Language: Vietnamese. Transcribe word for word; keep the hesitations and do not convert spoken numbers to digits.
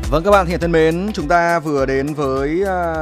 Vâng, các bạn thính giả thân mến, chúng ta vừa đến với